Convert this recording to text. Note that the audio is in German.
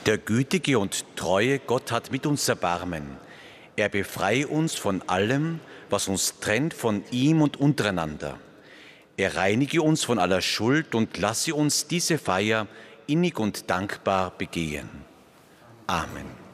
Der gütige und treue Gott hat mit uns Erbarmen. Er befreie uns von allem, was uns trennt von ihm und untereinander. Er reinige uns von aller Schuld und lasse uns diese Feier innig und dankbar begehen. Amen.